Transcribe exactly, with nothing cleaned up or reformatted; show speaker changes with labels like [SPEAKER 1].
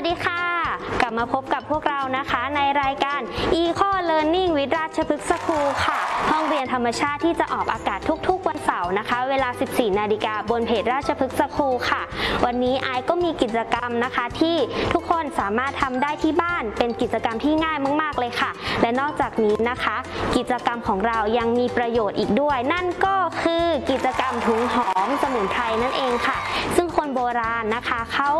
[SPEAKER 1] ดีค่ะกลับมาพบกับพวกเรานะคะในรายการ Eco Learning with ราชพฤกษ์สคูลค่ะห้องเรียนธรรมชาติที่จะออกอากาศทุกๆวันเสาร์นะคะเวลา สิบสี่นาฬิกาบนเพจราชพฤกษ์สคูลค่ะวันนี้ไอก็มีกิจกรรมนะคะที่ทุกคนสามารถทำได้ที่บ้านเป็นกิจกรรมที่ง่ายมากๆเลยค่ะและนอกจากนี้นะคะกิจกรรมของเรายังมีประโยชน์อีกด้วยนั่นก็คือกิจกรรมถุงหอมสมุนไพรนั่นเองค่ะซึ่งคนโบราณนะคะเขา